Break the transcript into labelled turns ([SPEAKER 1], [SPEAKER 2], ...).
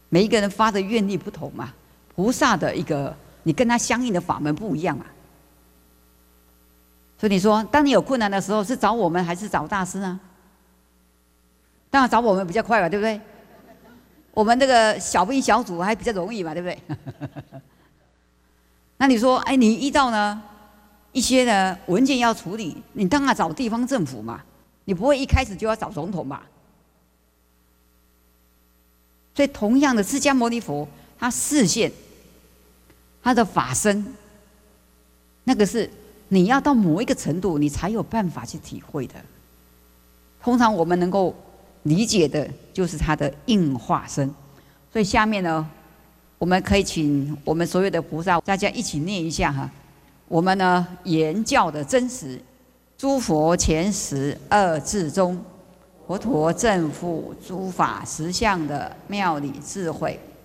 [SPEAKER 1] 每一个人发的愿力不同嘛，菩萨的一个你跟他相应的法门不一样嘛。所以你说，当你有困难的时候，是找我们还是找大师呢？当然找我们比较快吧，对不对？我们这个小兵小组还比较容易嘛，对不对？那你说，哎，你依照呢一些的文件要处理，你当然找地方政府嘛，你不会一开始就要找总统吧？所以，同样的，释迦牟尼佛他示现他的法身，那个是你要到某一个程度，你才有办法去体会的。通常我们能够理解的就是他的应化身。所以下面呢，我们可以请我们所有的菩萨大家一起念一下哈。我们呢言教的真实，诸佛前识二至中，佛陀正负诸法实相的妙理智慧，